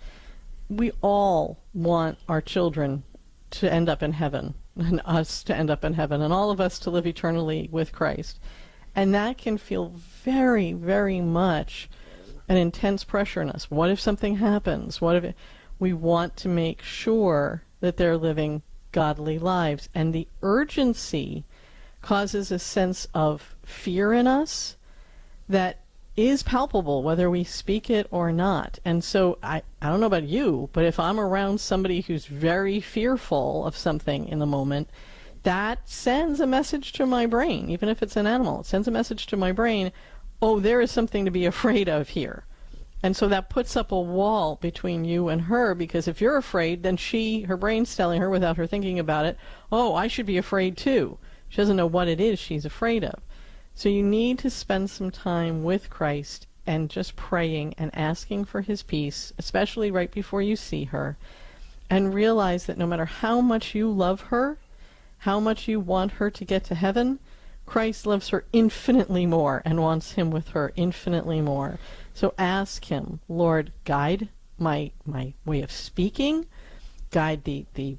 K: We all want our children to end up in heaven, and us to end up in heaven, and all of us to live eternally with Christ. And that can feel very, very much an intense pressure on us. What if something happens? What if it, we want to make sure that they're living godly lives? And the urgency causes a sense of fear in us that is palpable, whether we speak it or not. And so I, I don't know about you, but if I'm around somebody who's very fearful of something in the moment, that sends a message to my brain, even if it's an animal. It sends a message to my brain, oh, there is something to be afraid of here. And so that puts up a wall between you and her, because if you're afraid, then she, her brain's telling her without her thinking about it, oh, I should be afraid too. She doesn't know what it is she's afraid of. So you need to spend some time with Christ and just praying and asking for his peace, especially right before you see her, and realize that no matter how much you love her, how much you want her to get to heaven, Christ loves her infinitely more and wants him with her infinitely more. So ask him, Lord, guide my my way of speaking, guide the, the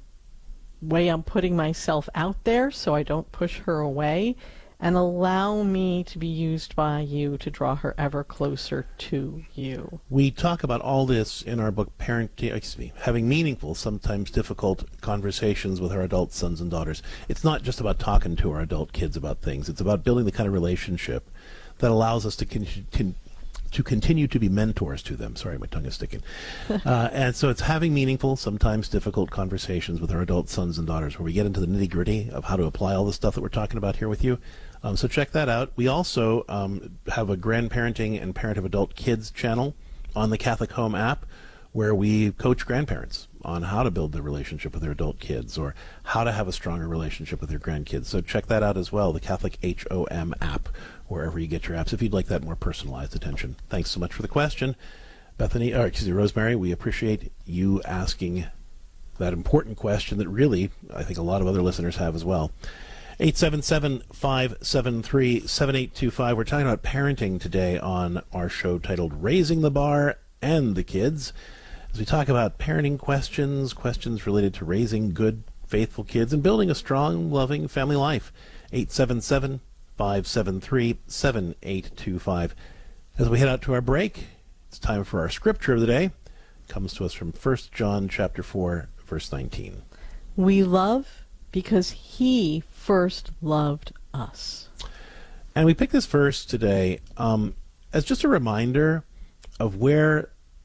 K: way I'm putting myself out there so I don't push her away, and allow me to be used by you to draw her ever closer to you.
J: We talk about all this in our book, Parenting, excuse me, Having Meaningful, Sometimes Difficult Conversations with Our Adult Sons and Daughters. It's not just about talking to our adult kids about things. It's about building the kind of relationship that allows us to continue con- to continue to be mentors to them. Sorry, my tongue is sticking. uh, and so it's having meaningful, sometimes difficult conversations with our adult sons and daughters, where we get into the nitty-gritty of how to apply all the stuff that we're talking about here with you. Um, so check that out. We also um, have a grandparenting and parent of adult kids channel on the Catholic Home app, where we coach grandparents on how to build the relationship with their adult kids or how to have a stronger relationship with their grandkids. So check that out as well, the Catholic H O M app, wherever you get your apps, if you'd like that more personalized attention. Thanks so much for the question, Bethany, or excuse me, Rosemary. We appreciate you asking that important question that really I think a lot of other listeners have as well. eight seven seven, five seven three, seven eight two five. We're talking about parenting today on our show titled Raising the Bar and the Kids, as we talk about parenting questions, questions related to raising good, faithful kids and building a strong, loving family life. eight seven seven, five seven three, seven eight two five. As we head out to our break, it's time for our scripture of the day. It comes to us from First John chapter four, verse nineteen.
K: We love because he first loved us.
J: And we picked this verse today um, as just a reminder of where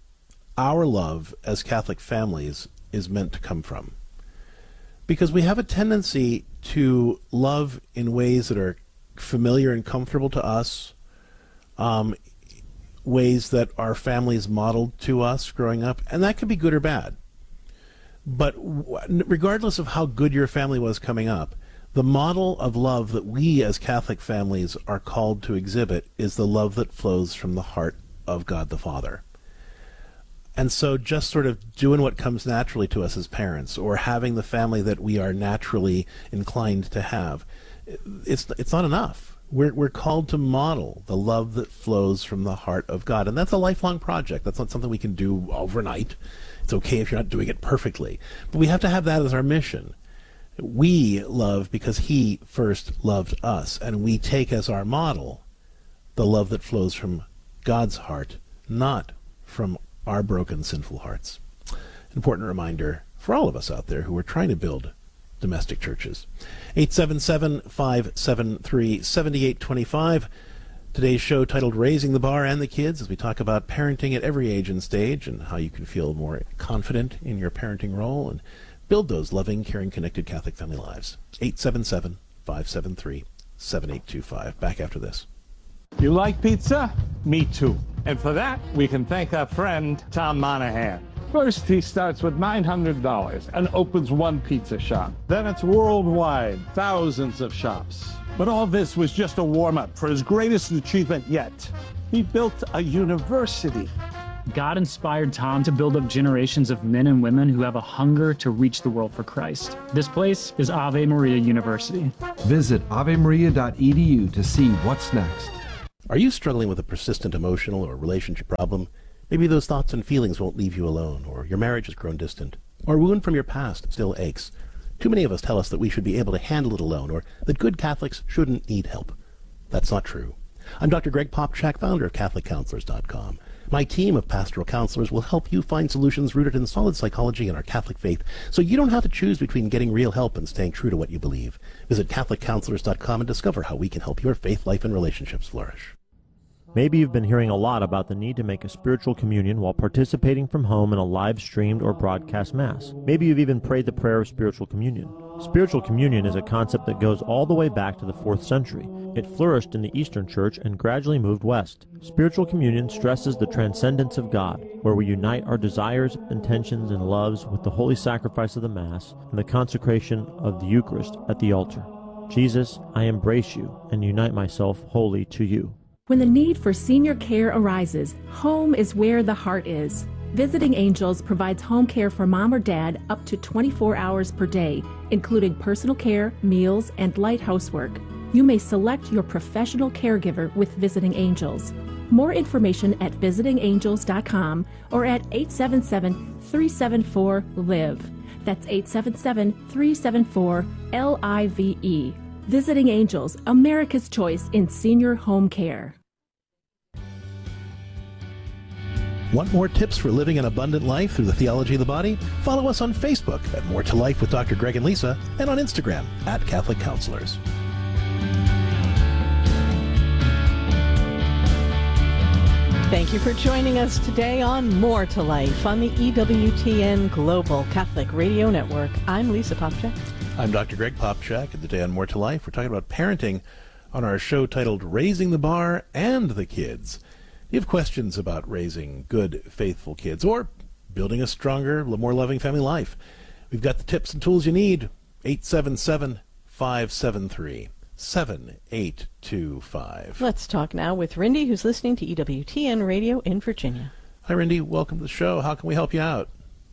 J: our love as Catholic families is meant to come from. Because we have a tendency to love in ways that are familiar and comfortable to us, um, ways that our families modeled to us growing up, and that could be good or bad. But w- regardless of how good your family was coming up, the model of love that we as Catholic families are called to exhibit is the love that flows from the heart of God the Father. And so just sort of doing what comes naturally to us as parents, or having the family that we are naturally inclined to have, it's it's not enough. We're we're called to model the love that flows from the heart of God. And that's a lifelong project. That's not something we can do overnight. It's okay if you're not doing it perfectly. But we have to have that as our mission. We love because he first loved us, and we take as our model the love that flows from God's heart, not from our broken, sinful hearts. An important reminder for all of us out there who are trying to build domestic churches. eight seven seven, five seven three, seven eight two five. Today's show titled Raising the Bar and the Kids, as we talk about parenting at every age and stage and how you can feel more confident in your parenting role and build those loving, caring, connected Catholic family lives. eight seven seven, five seven three, seven eight two five. Back after this.
M: You like pizza? Me too. And for that, we can thank our friend, Tom Monahan. First, he starts with nine hundred dollars and opens one pizza shop. Then it's worldwide, thousands of shops. But all this was just a warm-up for his greatest achievement yet. He built a university.
N: God inspired Tom to build up generations of men and women who have a hunger to reach the world for Christ. This place is Ave Maria University.
O: Visit ave maria dot e d u to see what's next.
J: Are you struggling with a persistent emotional or relationship problem? Maybe those thoughts and feelings won't leave you alone, or your marriage has grown distant, or a wound from your past still aches. Too many of us tell us that we should be able to handle it alone, or that good Catholics shouldn't need help. That's not true. I'm Doctor Greg Popchak, founder of Catholic Counselors dot com. My team of pastoral counselors will help you find solutions rooted in solid psychology and our Catholic faith, so you don't have to choose between getting real help and staying true to what you believe. Visit Catholic Counselors dot com and discover how we can help your faith life and relationships flourish.
C: Maybe you've been hearing a lot about the need to make a spiritual communion while participating from home in a live-streamed or broadcast Mass. Maybe you've even prayed the prayer of spiritual communion. Spiritual communion is a concept that goes all the way back to the fourth century. It flourished in the Eastern Church and gradually moved west. Spiritual communion stresses the transcendence of God, where we unite our desires, intentions, and loves with the holy sacrifice of the Mass and the consecration of the Eucharist at the altar. Jesus, I embrace you and unite myself wholly to you.
D: When the need for senior care arises, home is where the heart is. Visiting Angels provides home care for mom or dad up to twenty-four hours per day, including personal care, meals, and light housework. You may select your professional caregiver with Visiting Angels. More information at visiting angels dot com or at eight seven seven, three seven four, L I V E. That's eight seven seven, three seven four, L I V E. Visiting Angels, America's choice in senior home care.
J: Want more tips for living an abundant life through the theology of the body? Follow us on Facebook at More to Life with Doctor Greg and Lisa, and on Instagram at Catholic Counselors.
K: Thank you for joining us today on More to Life on the E W T N Global Catholic Radio Network. I'm Lisa Popchak.
J: I'm Doctor Greg Popchak, and today on More to Life, we're talking about parenting on our show titled Raising the Bar and the Kids. If you have questions about raising good, faithful kids or building a stronger, more loving family life, we've got the tips and tools you need. eight seven seven, five seven three, seven eight two five.
K: Let's talk now with Rindy, who's listening to E W T N Radio in Virginia.
J: Hi, Rindy. Welcome to the show. How can we help you out?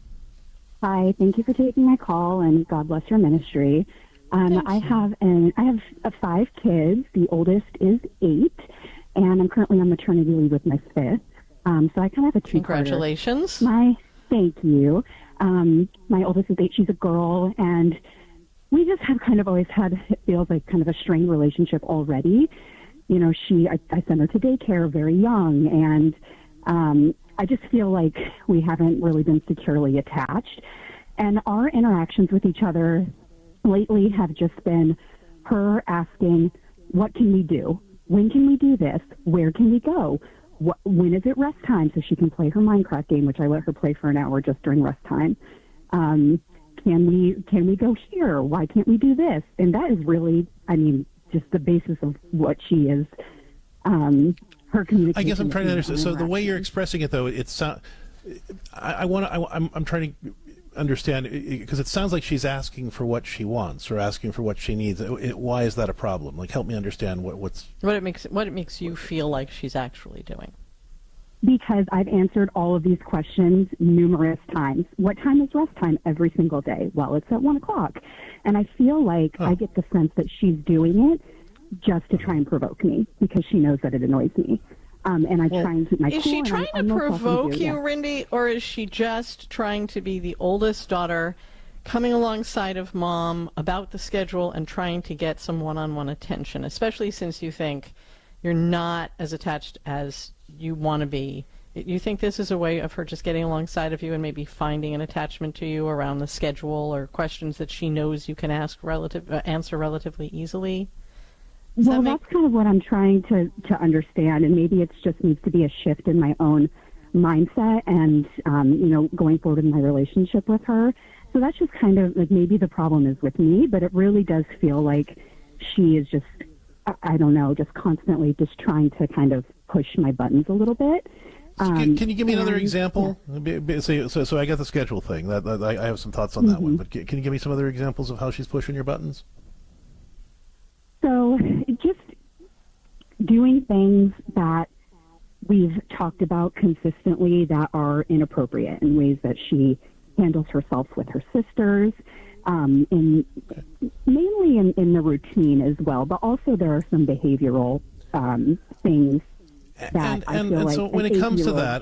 F: Hi, thank you for taking my call, and God bless your ministry. Um, I have an I have uh, five kids. The oldest is eight, and I'm currently on maternity leave with my fifth. Um, so I kind of have a two-parter.
K: Congratulations.
F: My thank you. Um, my oldest is eight. She's a girl, and we just have kind of always had, it feels like kind of a strained relationship already. You know, she I, I sent her to daycare very young, and um, I just feel like we haven't really been securely attached. And our interactions with each other lately have just been her asking, what can we do? When can we do this? Where can we go? What, when is it rest time so she can play her Minecraft game, which I let her play for an hour just during rest time? Um, can we can we go here? Why can't we do this? And that is really, I mean, just the basis of what she is, um, her communication.
J: I guess I'm trying to understand. So the way you're expressing it, though, it's uh, I, I want to. I'm, I'm trying to understand, because it sounds like she's asking for what she wants or asking for what she needs. It, it, why is that a problem? Like, help me understand what, what's
K: what it makes what it makes you feel like she's actually doing.
F: Because I've answered all of these questions numerous times. What time is rest time every single day? Well, it's at one o'clock, and I feel like oh. I get the sense that she's doing it just to try and provoke me because she knows that it annoys me. Um, and I well, try and keep my cool.
K: Is she trying
F: I,
K: to
F: I
K: provoke
F: do,
K: you,
F: yeah.
K: Rindy, or is she just trying to be the oldest daughter, coming alongside of mom about the schedule and trying to get some one-on-one attention, especially since you think you're not as attached as you want to be You think this is a way of her just getting alongside of you and maybe finding an attachment to you around the schedule or questions that she knows you can ask relative uh, answer relatively easily? Does
F: well,
K: that make...
F: that's kind of what I'm trying to, to understand, and maybe it just needs to be a shift in my own mindset and, um, you know, going forward in my relationship with her. So that's just kind of like maybe the problem is with me, but it really does feel like she is just, I, I don't know, just constantly just trying to kind of push my buttons a little bit.
J: Um, can, can you give me another
F: and,
J: example? Yeah. So, so, so I got the schedule thing. That, that I have some thoughts on that
F: mm-hmm.
J: one. But can you give me some other examples of how she's pushing your buttons?
F: So just doing things that we've talked about consistently that are inappropriate in ways that she handles herself with her sisters, um, in mainly in, in the routine as well. But also there are some behavioral um, things that
J: and,
F: I
J: and,
F: feel
J: and
F: like
J: so when it comes to that,